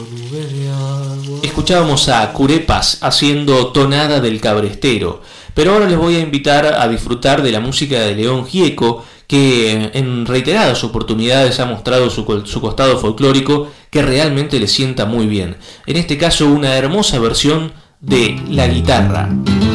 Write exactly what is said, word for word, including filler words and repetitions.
Escuchábamos a Curepas haciendo Tonada del Cabrestero, pero ahora les voy a invitar a disfrutar de la música de León Gieco, que en reiteradas oportunidades ha mostrado su, su costado folclórico que realmente le sienta muy bien. En este caso, una hermosa versión de La Guitarra.